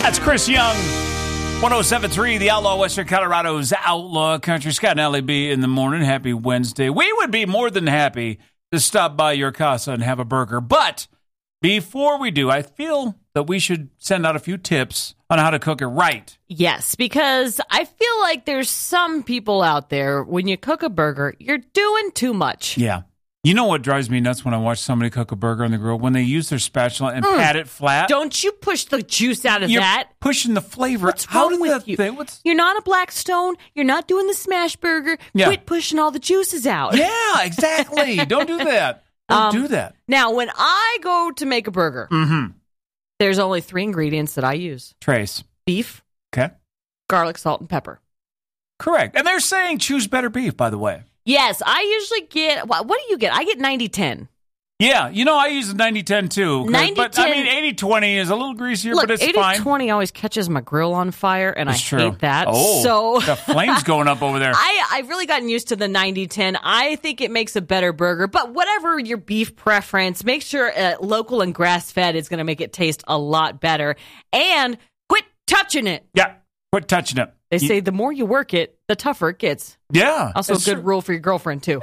That's Chris Young. 107.3, the Outlaw, Western Colorado's Outlaw Country. Scott and Allie B in the morning. Happy Wednesday. We would be more than happy to stop by your casa and have a burger. But before we do, I feel that we should send out a few tips on how to cook it right. Yes, because I feel like there's some people out there, when you cook a burger, you're doing too much. Yeah. You know what drives me nuts when I watch somebody cook a burger on the grill? When they use their spatula and pat it flat. Don't you push the juice out of You're that. pushing the flavor. What's wrong with you? You're not a Blackstone. You're not doing the smash burger. Yeah. Quit pushing all the juices out. Yeah, exactly. Don't do that. Don't do that. Now, when I go to make a burger, there's only 3 ingredients that I use. Trace. Beef, Okay. garlic, salt, and pepper. Correct. And they're saying choose better beef, by the way. Yes, I usually get, what do you get? I get 90-10. Yeah, I use the 90-10 too. 90-10. But, 80-20 is a little greasier, Look, but it's fine. 80-20 always catches my grill on fire, and That's I true. hate that. Oh, so the flame's going up over there. I've really gotten used to the 90-10. I think it makes a better burger, but whatever your beef preference, make sure local and grass-fed is going to make it taste a lot better. And quit touching it. Yeah, quit touching it. They say the more you work it, the tougher it gets. Yeah. Also a good rule for your girlfriend, too.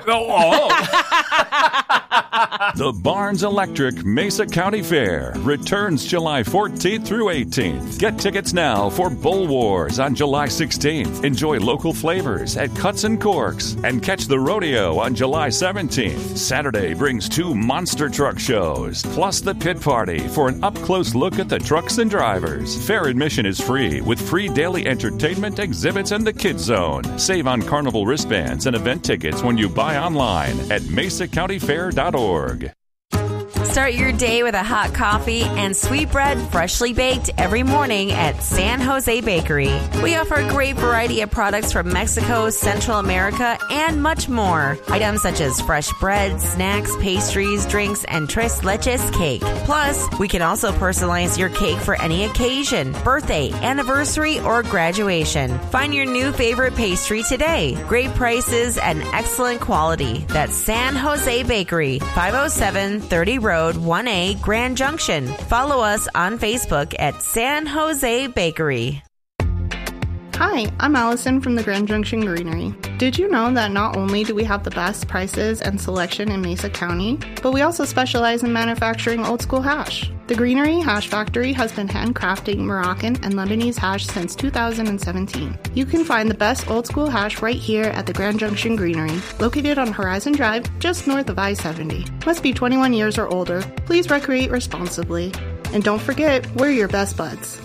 The Barnes Electric Mesa County Fair returns July 14th through 18th. Get tickets now for Bull Wars on July 16th. Enjoy local flavors at Cuts and Corks and catch the rodeo on July 17th. Saturday brings 2 monster truck shows, plus the pit party for an up-close look at the trucks and drivers. Fair admission is free with free daily entertainment, exhibits, and the Kids Zone. Save on Carnival wristbands and event tickets when you buy online at MesaCountyFair.org. Start your day with a hot coffee and sweet bread freshly baked every morning at San Jose Bakery. We offer a great variety of products from Mexico, Central America, and much more. Items such as fresh bread, snacks, pastries, drinks, and Tres Leches cake. Plus, we can also personalize your cake for any occasion, birthday, anniversary, or graduation. Find your new favorite pastry today. Great prices and excellent quality. That's San Jose Bakery, 507 30 Road 1A, Grand Junction. Follow us on Facebook at San Jose Bakery. Hi, I'm Allison from the Grand Junction Greenery. Did you know that not only do we have the best prices and selection in Mesa County, but we also specialize in manufacturing old school hash? The Greenery Hash Factory has been handcrafting Moroccan and Lebanese hash since 2017. You can find the best old school hash right here at the Grand Junction Greenery, located on Horizon Drive, just north of I-70. Must be 21 years or older. Please recreate responsibly. And don't forget, we're your best buds.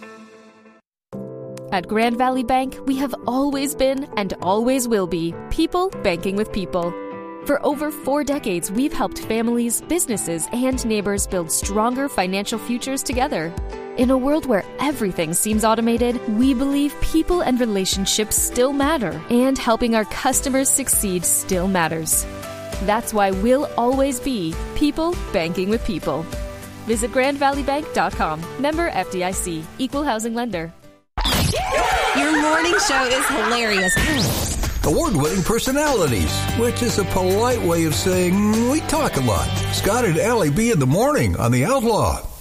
At Grand Valley Bank, we have always been and always will be people banking with people. For over 4 decades, we've helped families, businesses, and neighbors build stronger financial futures together. In a world where everything seems automated, we believe people and relationships still matter, and helping our customers succeed still matters. That's why we'll always be people banking with people. Visit GrandValleyBank.com. Member FDIC. Equal housing lender. Your morning show is hilarious. Award-winning personalities, which is a polite way of saying we talk a lot. Scott and Allie B in the morning on The Outlaw.